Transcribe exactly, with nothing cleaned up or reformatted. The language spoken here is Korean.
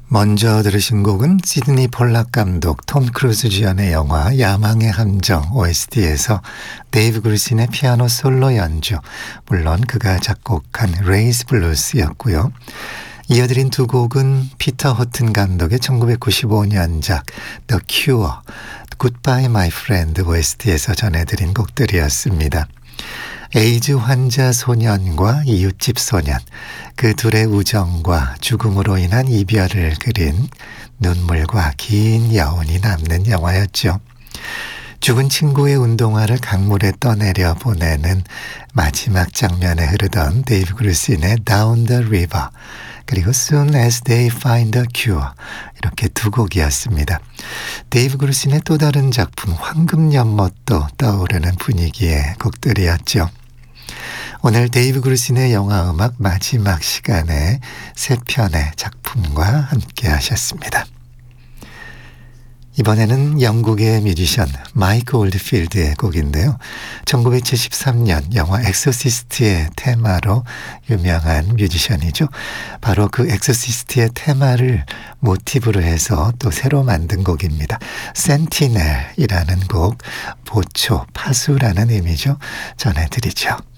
먼저 들으신 곡은 시드니 폴락 감독 톰 크루즈 주연의 영화 야망의 함정 오에스티에서 데이브 그루신의 피아노 솔로 연주, 물론 그가 작곡한 레이스 블루스였고요. 이어드린 두 곡은 피터 호튼 감독의 천구백구십오 년작 The Cure, Goodbye My Friend 오에스티에서 전해드린 곡들이었습니다. 에이즈 환자 소년과 이웃집 소년, 그 둘의 우정과 죽음으로 인한 이별을 그린 눈물과 긴 여운이 남는 영화였죠. 죽은 친구의 운동화를 강물에 떠내려 보내는 마지막 장면에 흐르던 데이브 그루신의 Down the River, 그리고 Soon as they find the cure, 이렇게 두 곡이었습니다. 데이브 그루신의 또 다른 작품 황금연못도 떠오르는 분위기의 곡들이었죠. 오늘 데이브 그루신의 영화음악 마지막 시간에 세 편의 작품과 함께 하셨습니다. 이번에는 영국의 뮤지션 마이크 올드필드의 곡인데요. 천구백칠십삼 년 영화 엑소시스트의 테마로 유명한 뮤지션이죠. 바로 그 엑소시스트의 테마를 모티브로 해서 또 새로 만든 곡입니다. 센티넬이라는 곡, 보초, 파수라는 의미죠. 전해드리죠.